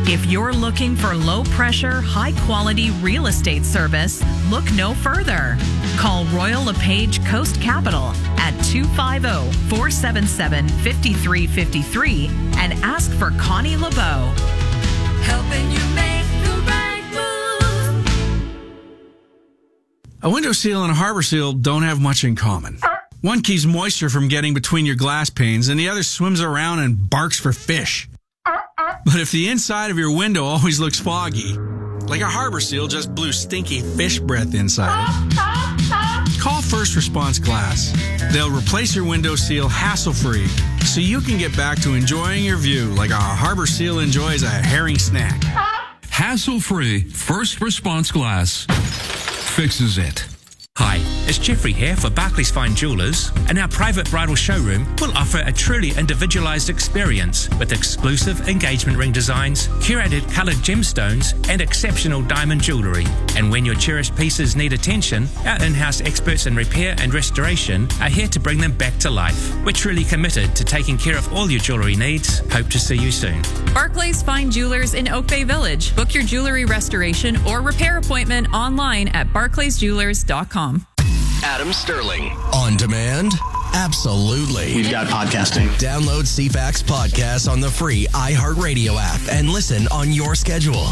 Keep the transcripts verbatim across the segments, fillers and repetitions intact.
If you're looking for low-pressure, high-quality real estate service, look no further. Call Royal LePage Coast Capital at two five zero, four seven seven, five three five three and ask for Connie LeBeau. Helping you make the right move. A window seal and a harbor seal don't have much in common. One keeps moisture from getting between your glass panes, and the other swims around and barks for fish. But if the inside of your window always looks foggy, like a harbor seal just blew stinky fish breath inside it, call First Response Glass. They'll replace your window seal hassle-free so you can get back to enjoying your view like a harbor seal enjoys a herring snack. Hassle-free First Response Glass fixes it. Hi, it's Jeffrey here for Barclays Fine Jewelers, and our private bridal showroom will offer a truly individualized experience with exclusive engagement ring designs, curated colored gemstones, and exceptional diamond jewelry. And when your cherished pieces need attention, our in-house experts in repair and restoration are here to bring them back to life. We're truly committed to taking care of all your jewelry needs. Hope to see you soon. Barclays Fine Jewelers in Oak Bay Village. Book your jewelry restoration or repair appointment online at barclays jewelers dot com. Adam Sterling. On demand? Absolutely. We've got podcasting. Download C FAX Podcast on the free iHeartRadio app and listen on your schedule.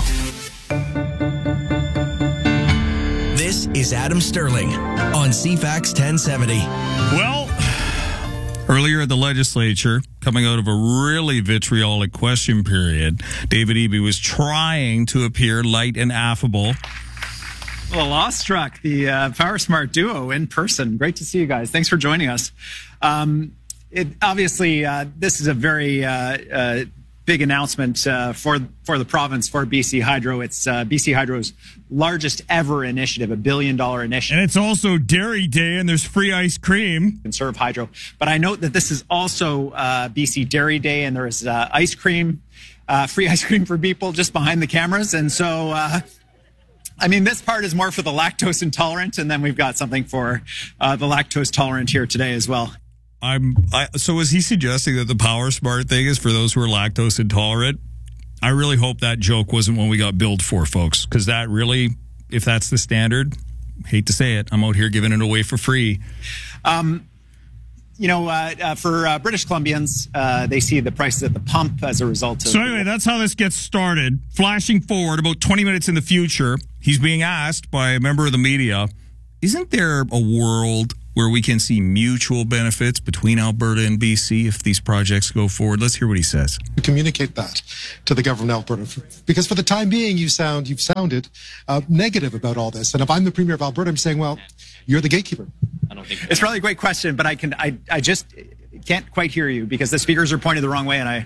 This is Adam Sterling on C FAX ten seventy. Well, earlier at the legislature, coming out of a really vitriolic question period, David Eby was trying to appear light and affable. Well, awestruck, the uh, Power Smart duo in person. Great to see you guys. Thanks for joining us. Um, it, obviously, uh, this is a very uh, uh, big announcement uh, for for the province, for B C Hydro. It's uh, B C Hydro's largest ever initiative, a billion dollar initiative. And it's also Dairy Day, and there's free ice cream. Conserve hydro. But I note that this is also uh, B C Dairy Day, and there's uh, ice cream, uh, free ice cream for people just behind the cameras. And so... Uh, I mean, this part is more for the lactose intolerant, and then we've got something for uh, the lactose tolerant here today as well. I'm I, so is he suggesting that the Power Smart thing is for those who are lactose intolerant? I really hope that joke wasn't what we got billed for, folks, because that really, if that's the standard, hate to say it, I'm out here giving it away for free. Um, you know, uh, uh, for uh, British Columbians, uh, they see the prices at the pump as a result of... So anyway, that's how this gets started. Flashing forward about twenty minutes in the future, he's being asked by a member of the media, isn't there a world where we can see mutual benefits between Alberta and B C if these projects go forward? Let's hear what he says. Communicate that to the government of Alberta, because for the time being, you sound, you've sounded uh, negative about all this. And if I'm the Premier of Alberta, I'm saying, well, you're the gatekeeper. I don't think it's really a great question, but I can I, I just can't quite hear you because the speakers are pointed the wrong way, and I...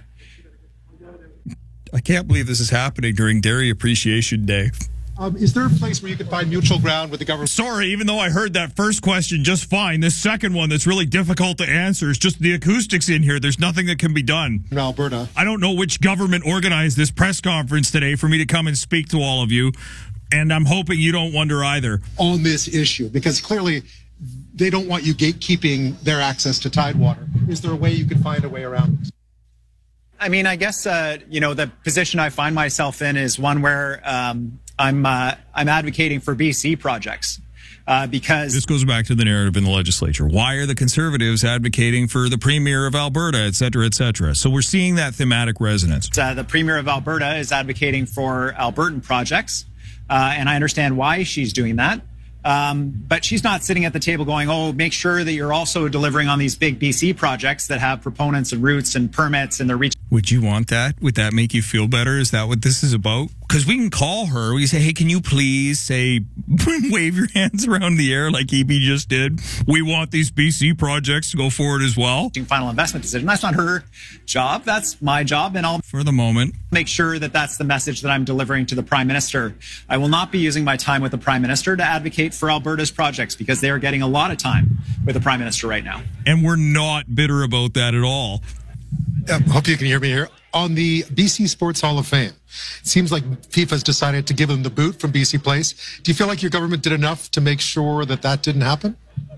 I can't believe this is happening during Dairy Appreciation Day. Um, is there a place where you could find mutual ground with the government? Sorry, even though I heard that first question just fine, this second one that's really difficult to answer is just the acoustics in here. There's nothing that can be done. In Alberta. I don't know which government organized this press conference today for me to come and speak to all of you, and I'm hoping you don't wonder either. On this issue, because clearly they don't want you gatekeeping their access to Tidewater. Is there a way you could find a way around this? I mean, I guess, uh, you know, the position I find myself in is one where um, I'm uh, I'm advocating for B C projects uh, because... This goes back to the narrative in the legislature. Why are the Conservatives advocating for the Premier of Alberta, et cetera, et cetera? So we're seeing that thematic resonance. Uh, the Premier of Alberta is advocating for Albertan projects, uh, and I understand why she's doing that. Um, but she's not sitting at the table going, oh, make sure that you're also delivering on these big B C projects that have proponents and routes and permits and they're reaching. Would you want that? Would that make you feel better? Is that what this is about? Because we can call her. We say, hey, can you please say, wave your hands around the air like Eby just did? We want these B C projects to go forward as well. Final investment decision. That's not her job. That's my job. And I'll, for the moment, make sure that that's the message that I'm delivering to the Prime Minister. I will not be using my time with the Prime Minister to advocate for Alberta's projects because they are getting a lot of time with the Prime Minister right now. And we're not bitter about that at all. I hope you can hear me here. On the B C Sports Hall of Fame, it seems like FIFA's decided to give them the boot from B C Place. Do you feel like your government did enough to make sure that that didn't happen?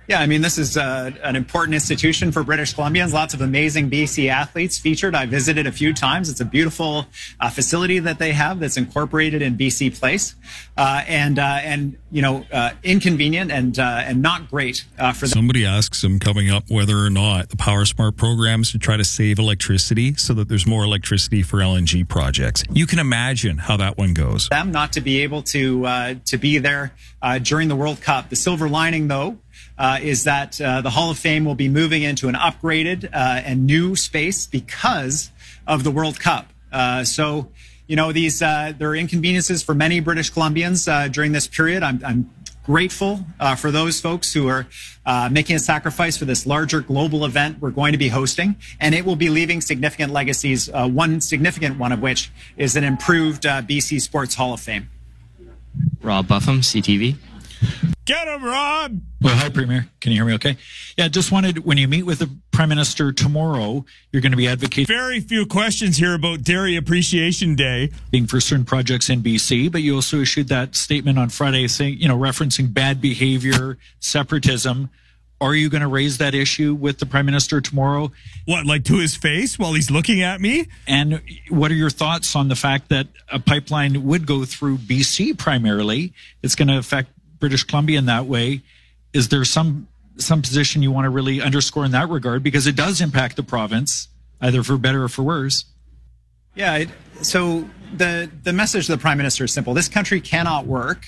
Yeah, I mean, this is uh, an important institution for British Columbians. Lots of amazing B C athletes featured. I visited a few times. It's a beautiful uh, facility that they have that's incorporated in B C Place, uh, and uh, and you know, uh, inconvenient and uh, and not great uh, for them. Somebody asks him coming up whether or not the Power Smart programs to try to save electricity so that there's more electricity for L N G projects. You can imagine how that one goes. Them not to be able to uh, to be there uh, during the World Cup. The silver lining, though, Uh, is that uh, the Hall of Fame will be moving into an upgraded uh, and new space because of the World Cup. Uh, so, you know, these uh, there are inconveniences for many British Columbians uh, during this period. I'm, I'm grateful uh, for those folks who are uh, making a sacrifice for this larger global event we're going to be hosting, and it will be leaving significant legacies, uh, one significant one of which is an improved uh, B C Sports Hall of Fame. Rob Buffum, C T V. Get him, Rob! Well, hi, Premier. Can you hear me okay? Yeah, just wanted, when you meet with the Prime Minister tomorrow, you're going to be advocating... Very few questions here about Dairy Appreciation Day. ...for certain projects in B C, but you also issued that statement on Friday saying, you know, referencing bad behavior, separatism. Are you going to raise that issue with the Prime Minister tomorrow? What, like to his face while he's looking at me? And what are your thoughts on the fact that a pipeline would go through B C primarily? It's going to affect British Columbia in that way. Is there some some position you want to really underscore in that regard? Because it does impact the province, either for better or for worse. Yeah, it, so the, the message of the Prime Minister is simple. This country cannot work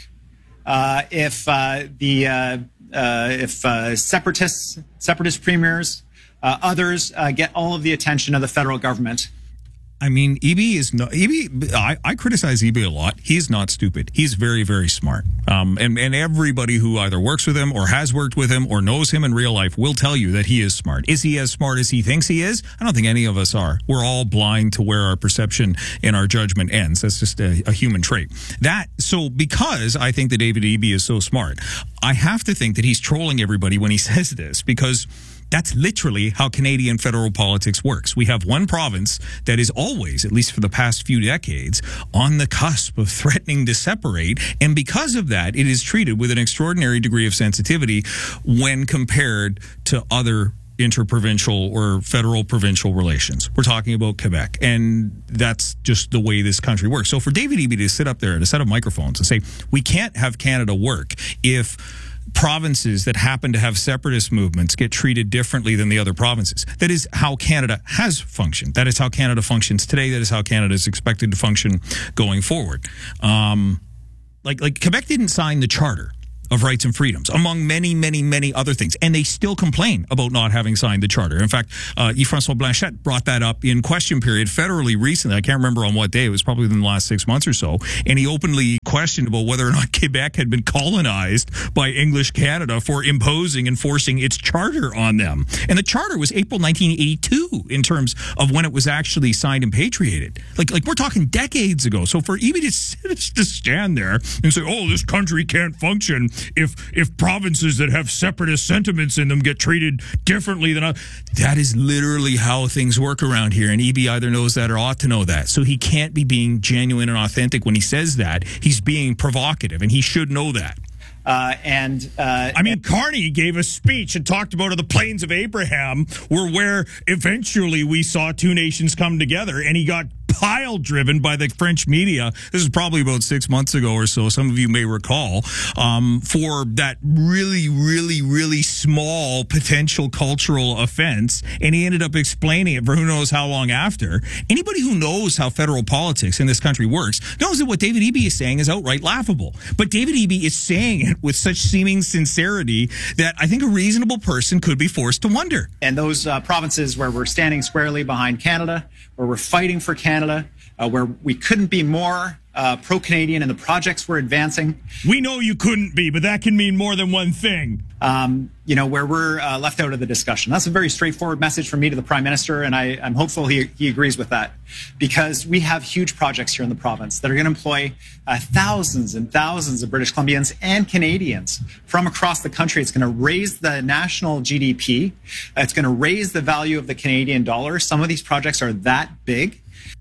uh, if uh, the uh, uh, if uh, separatists, separatist premiers, uh, others uh, get all of the attention of the federal government. I mean, E B is not, E B, I, I criticize E B a lot. He's not stupid. He's very, very smart. Um, and, and everybody who either works with him or has worked with him or knows him in real life will tell you that he is smart. Is he as smart as he thinks he is? I don't think any of us are. We're all blind to where our perception and our judgment ends. That's just a, a human trait. That, so because I think that David Eby is so smart, I have to think that he's trolling everybody when he says this, because that's literally how Canadian federal politics works. We have one province that is always, at least for the past few decades, on the cusp of threatening to separate. And because of that, it is treated with an extraordinary degree of sensitivity when compared to other interprovincial or federal provincial relations. We're talking about Quebec, and that's just the way this country works. So for David Eby to sit up there at a set of microphones and say, we can't have Canada work if provinces that happen to have separatist movements get treated differently than the other provinces. That is how Canada has functioned. That is how Canada functions today. That is how Canada is expected to function going forward. Um, like, like Quebec didn't sign the Charter of Rights and Freedoms, among many, many, many other things. And they still complain about not having signed the Charter. In fact, uh, Yves-François Blanchet brought that up in question period federally recently. I can't remember on what day. It was probably within the last six months or so. And he openly questioned about whether or not Quebec had been colonized by English Canada for imposing and forcing its charter on them. And the Charter was April nineteen eighty-two in terms of when it was actually signed and patriated. Like, like we're talking decades ago. So for Eby to, sit, to stand there and say, oh, this country can't function if if provinces that have separatist sentiments in them get treated differently than others. That is literally how things work around here, and Eby either knows that or ought to know that. So he can't be being genuine and authentic when he says that. He's being provocative, and he should know that. Uh, and uh, I mean, Carney gave a speech and talked about how the Plains of Abraham were where eventually we saw two nations come together, and he got pile driven by the French media. This is probably about six months ago or so. Some of you may recall, um, for that really, really, really small potential cultural offense. And he ended up explaining it for who knows how long after. Anybody who knows how federal politics in this country works knows that what David Eby is saying is outright laughable. But David Eby is saying it with such seeming sincerity that I think a reasonable person could be forced to wonder. And those uh, provinces where we're standing squarely behind Canada, where we're fighting for Canada, uh, where we couldn't be more uh, pro-Canadian in the projects we're advancing. We know you couldn't be, but that can mean more than one thing. Um, you know, where we're uh, left out of the discussion. That's a very straightforward message from me to the Prime Minister, and I, I'm hopeful he, he agrees with that, because we have huge projects here in the province that are going to employ uh, thousands and thousands of British Columbians and Canadians from across the country. It's going to raise the national G D P. It's going to raise the value of the Canadian dollar. Some of these projects are that big.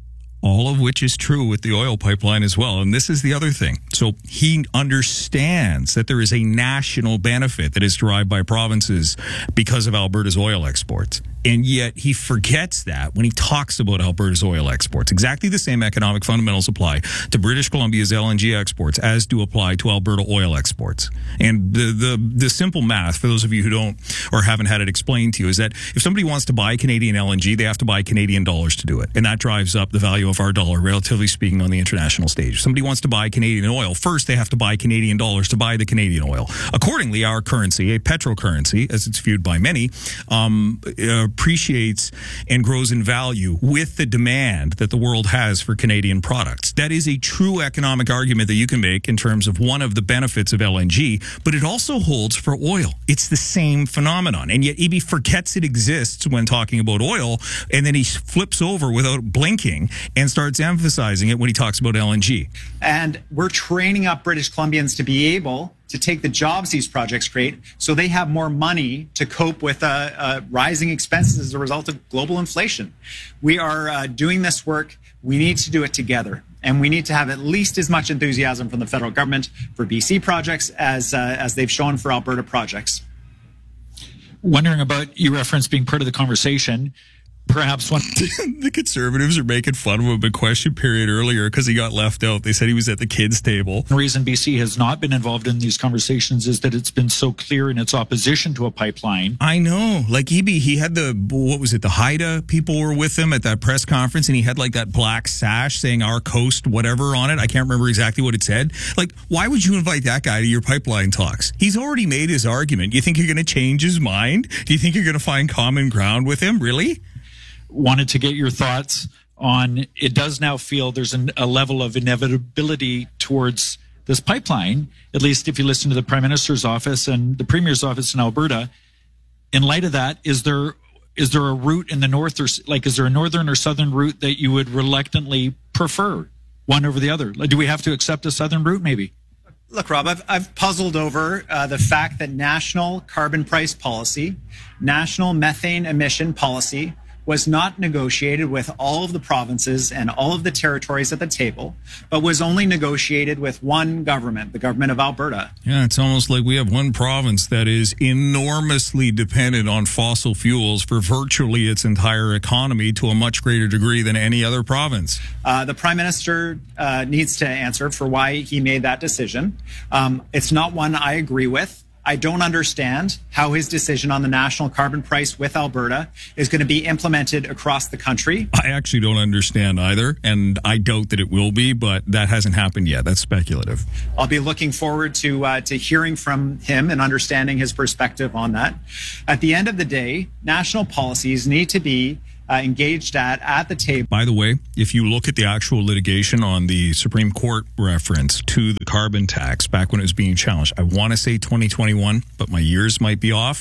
all of which is true with the oil pipeline as well. And this is the other thing. So he understands that there is a national benefit that is derived by provinces because of Alberta's oil exports. And yet he forgets that when he talks about Alberta's oil exports. Exactly the same economic fundamentals apply to British Columbia's L N G exports as do apply to Alberta oil exports. And the, the, the simple math, for those of you who don't or haven't had it explained to you, is that if somebody wants to buy Canadian L N G, they have to buy Canadian dollars to do it. And that drives up the value of our dollar, relatively speaking, on the international stage. If somebody wants to buy Canadian oil, first they have to buy Canadian dollars to buy the Canadian oil. Accordingly, our currency, a petrocurrency, as it's viewed by many, um, uh, appreciates and grows in value with the demand that the world has for Canadian products. That is a true economic argument that you can make in terms of one of the benefits of L N G, but it also holds for oil. It's the same phenomenon. And yet E B forgets it exists when talking about oil, and then he flips over without blinking and starts emphasizing it when he talks about L N G. And we're training up British Columbians to be able to take the jobs these projects create so they have more money to cope with uh, uh, rising expenses as a result of global inflation. We are uh, doing this work. We need to do it together. And we need to have at least as much enthusiasm from the federal government for B C projects as, uh, as they've shown for Alberta projects. Wondering about, you referenced being part of the conversation. Perhaps one. The Conservatives are making fun of him in question period earlier because he got left out. They said he was at the kids' table. The reason B C has not been involved in these conversations is that it's been so clear in its opposition to a pipeline. I know. Like E B, he had the, what was it, the Haida people were with him at that press conference, and he had like that black sash saying our coast, whatever on it. I can't remember exactly what it said. Like, why would you invite that guy to your pipeline talks? He's already made his argument. You think you're going to change his mind? Do you think you're going to find common ground with him? Really? Wanted to get your thoughts on, it does now feel there's an, a level of inevitability towards this pipeline, at least if you listen to the Prime Minister's office and the Premier's office in Alberta. In light of that, is there is there a route in the north, or like is there a northern or southern route that you would reluctantly prefer, one over the other? Like, do we have to accept a southern route maybe? Look, Rob, I've, I've puzzled over uh, the fact that national carbon price policy, national methane emission policy, was not negotiated with all of the provinces and all of the territories at the table, but was only negotiated with one government, the government of Alberta. Yeah, it's almost like we have one province that is enormously dependent on fossil fuels for virtually its entire economy to a much greater degree than any other province. Uh, the Prime Minister uh, needs to answer for why he made that decision. Um, it's not one I agree with. I don't understand how his decision on the national carbon price with Alberta is going to be implemented across the country. I actually don't understand either, and I doubt that it will be, but that hasn't happened yet. That's speculative. I'll be looking forward to uh, to hearing from him and understanding his perspective on that. At the end of the day, national policies need to be Uh, engaged at at the table. By the way, if you look at the actual litigation on the Supreme Court reference to the carbon tax back when it was being challenged, I want to say twenty twenty-one, but my years might be off.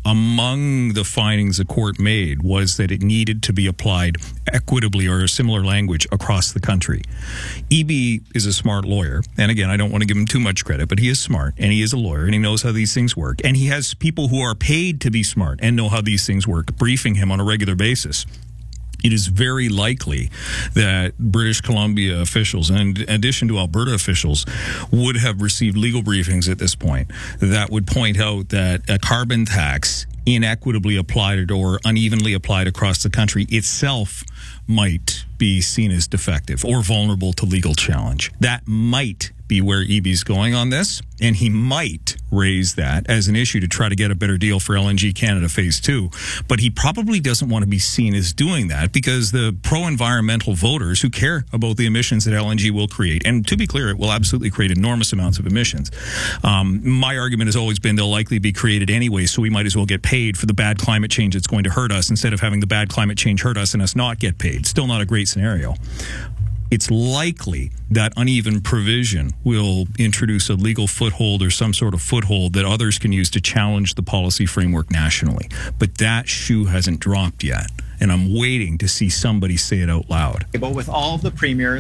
Among the findings the court made was that it needed to be applied equitably, or a similar language, across the country. E B is a smart lawyer. And again, I don't want to give him too much credit, but he is smart and he is a lawyer and he knows how these things work. And he has people who are paid to be smart and know how these things work, briefing him on a regular basis. It is very likely that British Columbia officials, and in addition to Alberta officials, would have received legal briefings at this point that would point out that a carbon tax inequitably applied or unevenly applied across the country itself might be seen as defective or vulnerable to legal challenge. That might be where E B's going on this, and he might raise that as an issue to try to get a better deal for L N G Canada Phase two. But he probably doesn't want to be seen as doing that because the pro-environmental voters who care about the emissions that L N G will create, and to be clear, it will absolutely create enormous amounts of emissions. Um, my argument has always been they'll likely be created anyway, so we might as well get paid for the bad climate change that's going to hurt us instead of having the bad climate change hurt us and us not get paid. Still not a great scenario. It's likely that uneven provision will introduce a legal foothold or some sort of foothold that others can use to challenge the policy framework nationally. But that shoe hasn't dropped yet, and I'm waiting to see somebody say it out loud. With all of the premiers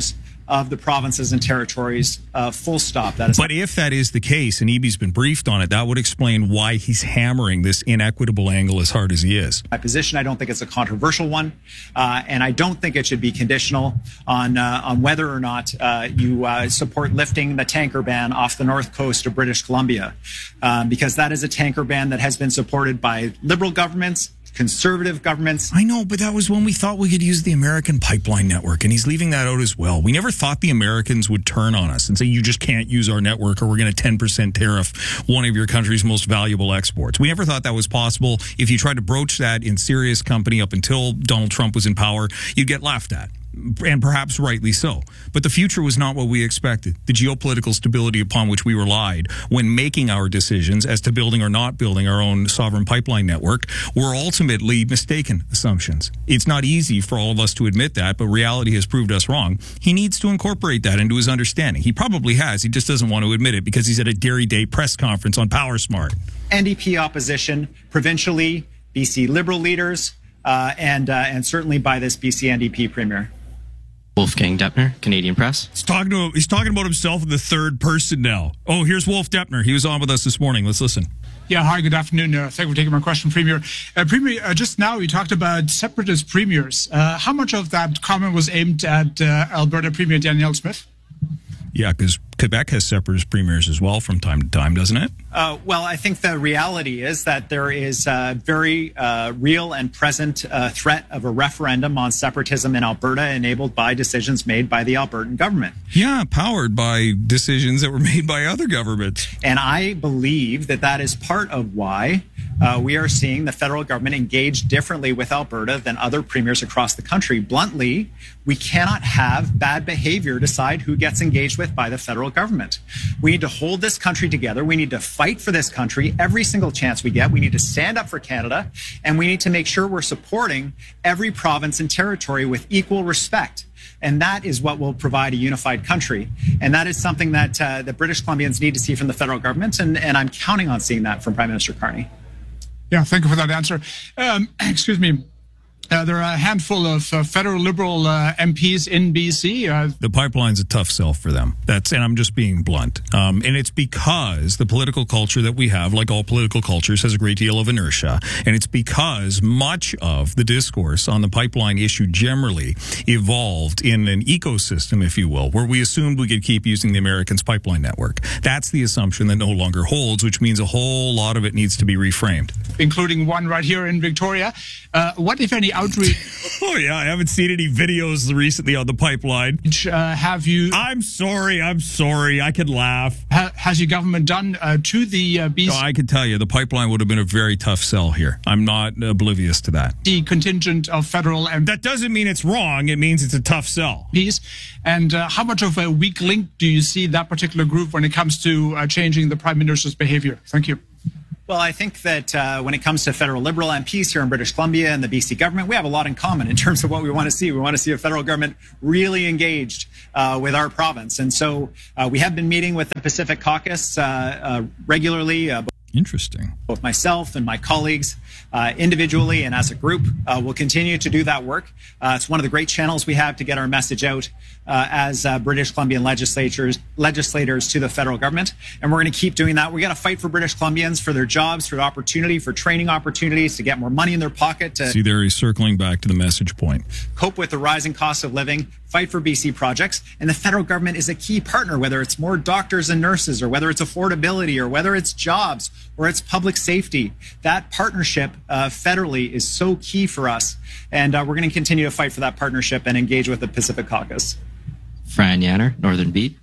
of the provinces and territories, uh, full stop. That is. But if that is the case, and E B's been briefed on it, that would explain why he's hammering this inequitable angle as hard as he is. My position, I don't think it's a controversial one, uh, and I don't think it should be conditional on uh, on whether or not uh, you uh, support lifting the tanker ban off the north coast of British Columbia, um, because that is a tanker ban that has been supported by Liberal governments, conservative governments. I know, but that was when we thought we could use the American pipeline network, and he's leaving that out as well. We never thought the Americans would turn on us and say, you just can't use our network or we're going to ten percent tariff one of your country's most valuable exports. We never thought that was possible. If you tried to broach that in serious company up until Donald Trump was in power, you'd get laughed at. And perhaps rightly so. But the future was not what we expected. The geopolitical stability upon which we relied when making our decisions as to building or not building our own sovereign pipeline network were ultimately mistaken assumptions. It's not easy for all of us to admit that, but reality has proved us wrong. He needs to incorporate that into his understanding. He probably has. He just doesn't want to admit it because he's at a Dairy Day press conference on PowerSmart. N D P opposition, provincially, B C Liberal leaders, uh, and, uh, and certainly by this B C N D P Premier. Wolfgang Deppner, Canadian Press. He's talking to he's talking about himself in the third person now. Oh, here's Wolf Deppner. He was on with us this morning. Let's listen. Yeah, hi, good afternoon. Uh, thank you for taking my question, Premier. Uh, Premier, uh, just now you talked about separatist premiers. Uh, how much of that comment was aimed at uh, Alberta Premier Danielle Smith? Yeah, because Quebec has separatist premiers as well from time to time, doesn't it? Uh, well, I think the reality is that there is a very uh, real and present uh, threat of a referendum on separatism in Alberta enabled by decisions made by the Albertan government. Yeah, powered by decisions that were made by other governments. And I believe that that is part of why uh, we are seeing the federal government engage differently with Alberta than other premiers across the country. Bluntly, we cannot have bad behavior decide who gets engaged with by the federal government. We need to hold this country together. We need to fight for this country every single chance we get. We need to stand up for Canada, and we need to make sure we're supporting every province and territory with equal respect. And that is what will provide a unified country. And that is something that uh, the British Columbians need to see from the federal government, and, and I'm counting on seeing that from Prime Minister Carney. Yeah, thank you for that answer. Um, excuse me. Uh, there are a handful of uh, federal Liberal uh, M Ps in B C. Uh, the pipeline's a tough sell for them. That's, and I'm just being blunt. Um, and it's because the political culture that we have, like all political cultures, has a great deal of inertia. And it's because much of the discourse on the pipeline issue generally evolved in an ecosystem, if you will, where we assumed we could keep using the Americans' pipeline network. That's the assumption that no longer holds, which means a whole lot of it needs to be reframed. Including one right here in Victoria. Uh, what, if any, outreach? Oh, yeah, I haven't seen any videos recently on the pipeline. Uh, have you... I'm sorry, I'm sorry. I could laugh. Ha- has your government done uh, to the uh, B C... Oh, I can tell you, the pipeline would have been a very tough sell here. I'm not oblivious to that. The contingent of federal... And that doesn't mean it's wrong. It means it's a tough sell. Piece. And uh, how much of a weak link do you see that particular group when it comes to uh, changing the Prime Minister's behavior? Thank you. Well, I think that uh, when it comes to federal Liberal M Ps here in British Columbia and the B C government, we have a lot in common in terms of what we want to see. We want to see a federal government really engaged uh, with our province. And so uh, we have been meeting with the Pacific Caucus uh, uh, regularly. Uh, Interesting. Both myself and my colleagues uh, individually and as a group uh, will continue to do that work. Uh, it's one of the great channels we have to get our message out uh, as uh, British Columbian legislators, legislators to the federal government. And we're going to keep doing that. We're going to fight for British Columbians, for their jobs, for the opportunity, for training opportunities, to get more money in their pocket. To See, there he's circling back to the message point. Cope with the rising cost of living, fight for B C projects. And the federal government is a key partner, whether it's more doctors and nurses, or whether it's affordability, or whether it's jobs, or it's public safety. That partnership uh, federally is so key for us. And uh, we're going to continue to fight for that partnership and engage with the Pacific Caucus. Fran Yanner, Northern Beat.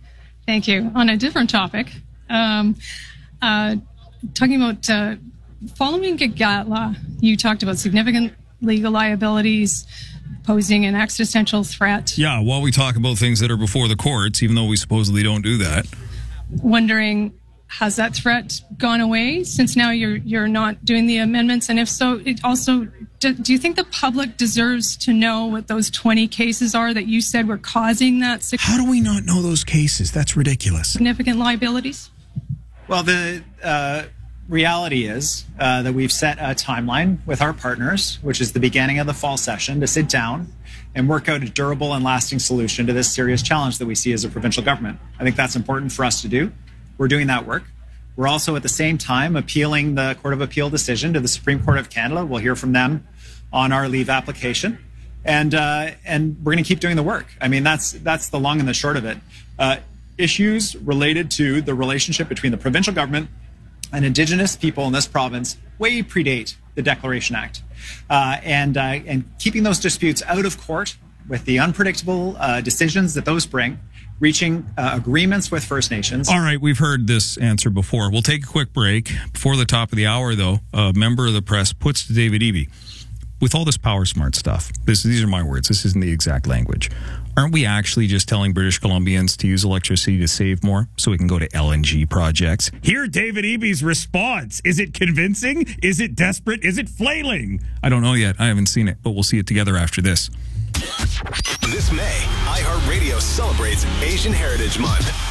Thank you. On a different topic, um, uh, talking about uh, following Gitgala, you talked about significant legal liabilities posing an existential threat. Yeah, while we talk about things that are before the courts, even though we supposedly don't do that. Wondering, has that threat gone away since now you're you're not doing the amendments? And if so, it also, do, do you think the public deserves to know what those twenty cases are that you said were causing that? How do we not know those cases? That's ridiculous. Significant liabilities? Well, the uh, reality is uh, that we've set a timeline with our partners, which is the beginning of the fall session, to sit down and work out a durable and lasting solution to this serious challenge that we see as a provincial government. I think that's important for us to do. We're doing that work. We're also at the same time appealing the Court of Appeal decision to the Supreme Court of Canada. We'll hear from them on our leave application. And uh, and we're going to keep doing the work. I mean, that's that's the long and the short of it. Uh, issues related to the relationship between the provincial government and Indigenous people in this province way predate the Declaration Act. Uh, and, uh, and keeping those disputes out of court with the unpredictable uh, decisions that those bring, reaching uh, agreements with First Nations. All right, we've heard this answer before. We'll take a quick break. Before the top of the hour, though, a member of the press puts to David Eby, with all this Power Smart stuff, this, these are my words, this isn't the exact language, aren't we actually just telling British Columbians to use electricity to save more so we can go to L N G projects? Hear David Eby's response. Is it convincing? Is it desperate? Is it flailing? I don't know yet. I haven't seen it, but we'll see it together after this. This May, iHeartRadio celebrates Asian Heritage Month.